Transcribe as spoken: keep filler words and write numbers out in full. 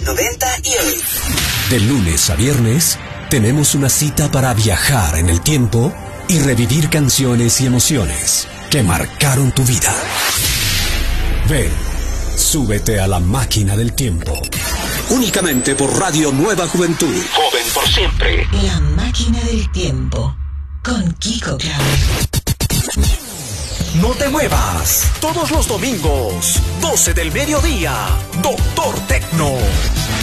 noventa y hoy. De lunes a viernes, tenemos una cita para viajar en el tiempo y revivir canciones y emociones que marcaron tu vida. Ven, súbete a la máquina del tiempo. Únicamente por Radio Nueva Juventud. Joven por siempre. La máquina del tiempo. Con Kiko Clave. No te muevas. Todos los domingos, doce del mediodía, Doctor Tecno.